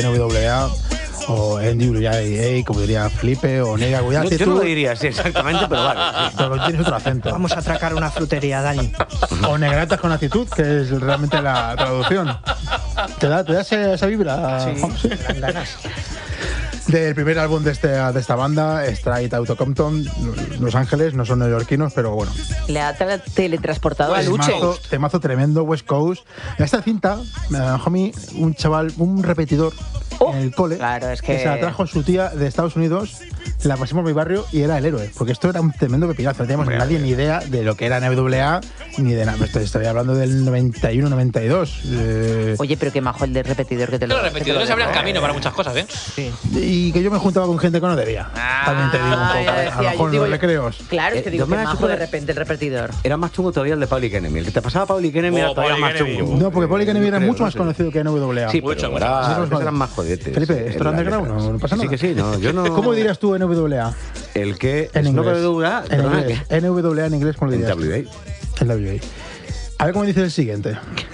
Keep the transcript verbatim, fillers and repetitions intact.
N W A o N W A, como diría Felipe, o Nega Yo, yo no lo diría así exactamente, pero vale. Sí. Pero tienes otro acento. Vamos a atracar una frutería, Dani. O negratas con actitud, que es realmente la traducción. ¿Te da, te da esa, esa vibra? Sí, Juan? Sí. dan ganas. Del primer álbum de, este, de esta banda, Straight Outta Compton, Los Ángeles, no son neoyorquinos, pero bueno. Le ha tra- teletransportado a Luche. Temazo, temazo tremendo, West Coast. En esta cinta me dejó a mí un chaval, un repetidor Oh, en el cole, claro, es que- se la trajo su tía de Estados Unidos, la pusimos en mi barrio y era el héroe, porque esto era un tremendo pepinazo. No teníamos Hombre, nadie ni idea de lo que era N W A ni de nada. Estoy, estoy hablando del noventa y uno noventa y dos. Eh, Oye, pero qué majo el de repetidor que te lo Los repetidores que te lo- abren camino para muchas cosas, ¿eh? Sí. y que yo me juntaba con gente que no debía. Ah, También te digo un Ah, poco. ya A lo decía, yo mejor en digo los yo- recreos. Claro, es que Eh, digo yo me que la majo supe- de repente el repetidor. Era más chungo todavía el de Public Enemy. El que te pasaba Public Enemy Oh, era todavía Public más Enemy. chungo. No, porque Public Enemy Yo era creo, mucho no más sé. conocido que N W A. Sí, Mucho, pero mucho. era- Nosotros esos vale. eran más jodetes. Felipe, esto era En las underground, letras. no pasa Sí, nada. que sí, no, yo no... ¿Cómo dirías tú N W A? El que... En es no inglés. W A, En perdona, inglés. ¿qué? N W A en inglés, ¿cómo lo En dirías? W A. En W A. A ver cómo dice el siguiente.